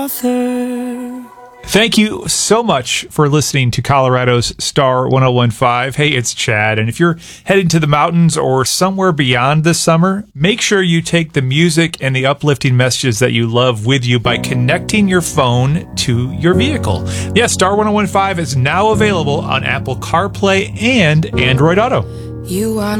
Thank you so much for listening to Colorado's Star 1015. Hey, it's Chad, and if you're heading to the mountains or somewhere beyond this summer, make sure you take the music and the uplifting messages that you love with you by connecting your phone to your vehicle. Yes, Star 1015 is now available on Apple CarPlay and Android Auto. You are